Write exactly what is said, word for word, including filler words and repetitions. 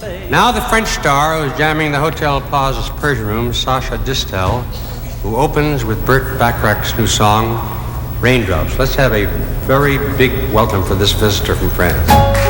Now the French star who's jamming the Hotel Plaza's Persian Room, Sasha Distel, who opens with Burt Bacharach's new song, Raindrops. Let's have a very big welcome for this visitor from France.